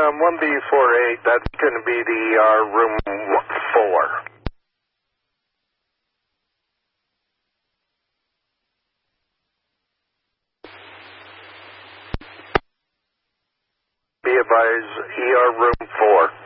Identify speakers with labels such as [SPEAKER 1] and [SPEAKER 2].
[SPEAKER 1] 1B48, that's going to be the ER room 4. Be advised, ER room 4.